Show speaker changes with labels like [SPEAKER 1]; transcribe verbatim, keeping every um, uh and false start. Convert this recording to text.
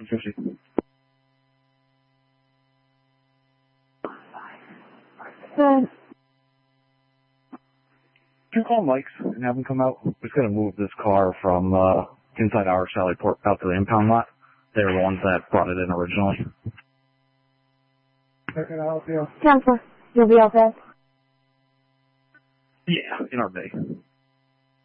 [SPEAKER 1] fifty.
[SPEAKER 2] Good.
[SPEAKER 1] Can you call Mike's and have him come out? We're just going to move this car from uh, inside our Sally Port out to the impound lot. They were the ones that brought it in originally.
[SPEAKER 3] How can I help you?
[SPEAKER 2] Counselor, you'll be okay?
[SPEAKER 1] Yeah, in our bay.